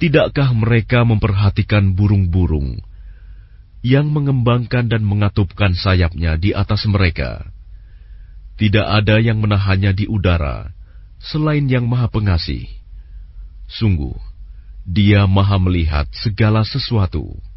Tidakkah mereka memperhatikan burung-burung yang mengembangkan dan mengatupkan sayapnya di atas mereka? Tidak ada yang menahannya di udara selain Yang Maha Pengasih. Sungguh, Dia Maha melihat segala sesuatu.